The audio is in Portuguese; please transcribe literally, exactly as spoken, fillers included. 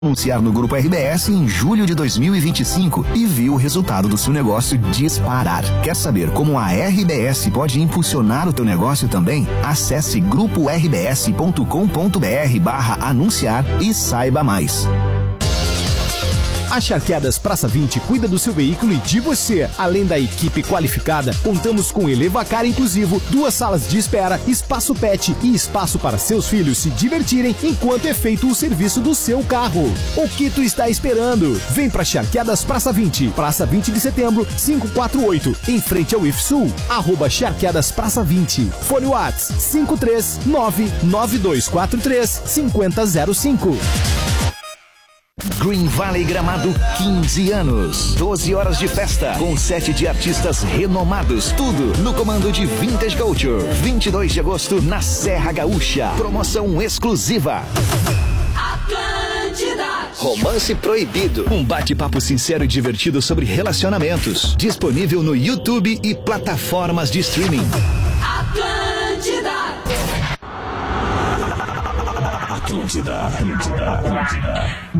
Anunciar no Grupo R B S em julho de dois mil e vinte e cinco e viu o resultado do seu negócio disparar. Quer saber como a R B S pode impulsionar o teu negócio também? Acesse grupo r b s ponto com ponto b r barra anunciar e saiba mais. A Charqueadas Praça vinte cuida do seu veículo e de você. Além da equipe qualificada, contamos com Elevacar inclusivo, duas salas de espera, espaço pet e espaço para seus filhos se divertirem enquanto é feito o serviço do seu carro. O que tu está esperando? Vem para Charqueadas Praça vinte, Praça vinte de Setembro, quinhentos e quarenta e oito, em frente ao I F S U. Arroba Charqueadas Praça vinte. Fone Whats cinco três nove nove dois quatro três cinco zero zero cinco. Green Valley Gramado, quinze anos. doze horas de festa, com sete de artistas renomados. Tudo no comando de Vintage Culture. vinte e dois de agosto, na Serra Gaúcha. Promoção exclusiva. Atlântida. Romance Proibido. Um bate-papo sincero e divertido sobre relacionamentos. Disponível no YouTube e plataformas de streaming. Atlântida. Atlântida, Atlântida, Atlântida.